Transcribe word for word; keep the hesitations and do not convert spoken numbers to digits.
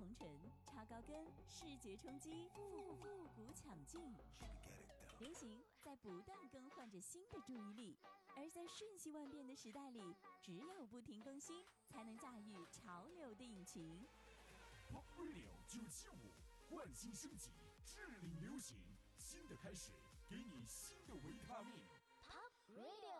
红尘，超高跟，视觉冲击，复复古抢镜。流行在不断更换着新的注意力，而在瞬息万变的时代里，只有不停更新，才能驾驭潮流的引擎。 Pop Radio 九七五，焕新升级，致力流行，新的开始，给你新的维他命。 Pop Radio。